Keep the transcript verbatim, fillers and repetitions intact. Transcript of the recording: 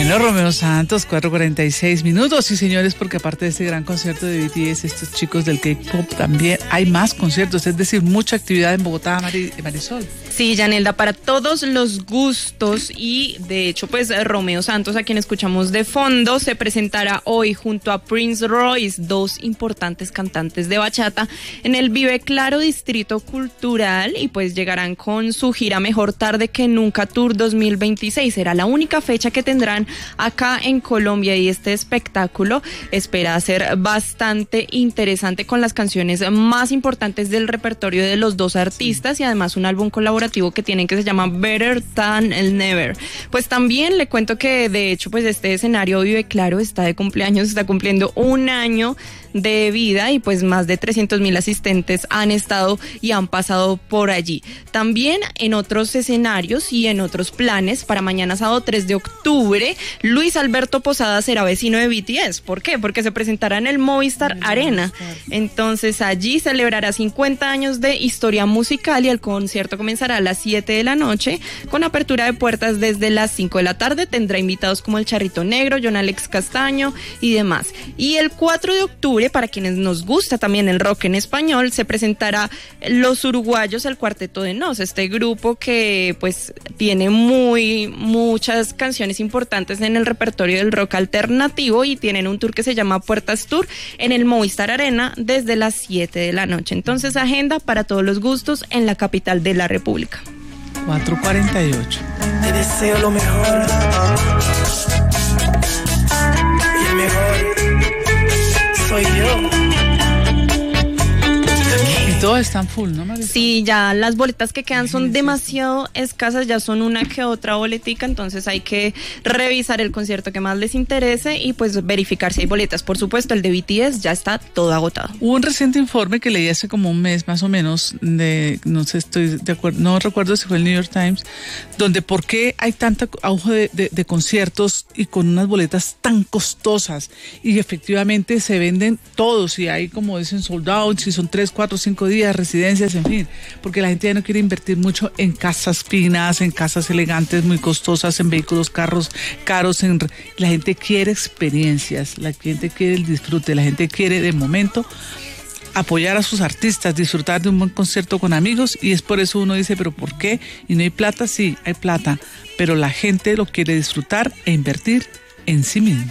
Bueno, Romeo Santos, cuatro cuarenta y seis minutos. Sí, señores, porque aparte de este gran concierto de B T S, estos chicos del K-pop también hay más conciertos, es decir, mucha actividad en Bogotá, Mari, Marisol. Sí, Yanelda, para todos los gustos, y de hecho, pues Romeo Santos, a quien escuchamos de fondo, se presentará hoy junto a Prince Royce, dos importantes cantantes de bachata, en el Vive Claro Distrito Cultural, y pues llegarán con su gira Mejor Tarde que Nunca Tour dos mil veintiséis. Será la única fecha que tendrán acá en Colombia, y este espectáculo espera ser bastante interesante, con las canciones más importantes del repertorio de los dos artistas, sí, y además un álbum colaborativo que tienen que se llama Better Than Never. Pues también le cuento que de hecho pues este escenario Vive Claro está de cumpleaños, está cumpliendo un año de vida, y pues más de trescientos mil asistentes han estado y han pasado por allí. También en otros escenarios y en otros planes, para mañana sábado tres de octubre, Luis Alberto Posada será vecino de B T S. ¿Por qué? Porque se presentará en el Movistar el Arena. Movistar. Entonces allí celebrará cincuenta años de historia musical, y el concierto comenzará a las siete de la noche con apertura de puertas desde las cinco de la tarde. Tendrá invitados como el Charrito Negro, John Alex Castaño y demás. Y el cuatro de octubre, para quienes nos gusta también el rock en español, se presentará Los Uruguayos, el Cuarteto de Nos, este grupo que pues tiene muy muchas canciones importantes en el repertorio del rock alternativo, y tienen un tour que se llama Puertas Tour en el Movistar Arena desde las siete de la noche. Entonces, agenda para todos los gustos en la capital de la República. cuatro cuarenta y ocho. Te deseo lo mejor. Y el mejor soy yo. Y todos están full, ¿no, Marisol? Sí, ya las boletas que quedan son demasiado escasas, ya son una que otra boletica, entonces hay que revisar el concierto que más les interese y pues verificar si hay boletas. Por supuesto, el de B T S ya está todo agotado. Hubo un reciente informe que leí hace como un mes más o menos, de no sé, estoy de acuerdo, no recuerdo si fue el New York Times, donde por qué hay tanto auge de, de, de conciertos y con unas boletas tan costosas, y efectivamente se venden todos, y hay, como dicen, sold out, si son tres, cuatro, cinco días, residencias, en fin, porque la gente ya no quiere invertir mucho en casas finas, en casas elegantes, muy costosas, en vehículos, carros caros, en, la gente quiere experiencias, la gente quiere el disfrute, la gente quiere de momento apoyar a sus artistas, disfrutar de un buen concierto con amigos, y es por eso uno dice, pero ¿por qué? ¿Y no hay plata? Sí, hay plata, pero la gente lo quiere disfrutar e invertir en sí mismo.